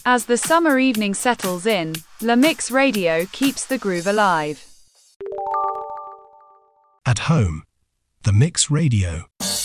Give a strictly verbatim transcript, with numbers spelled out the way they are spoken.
As the summer evening settles in, La Mix Radio keeps the groove alive. At home, The Mix Radio.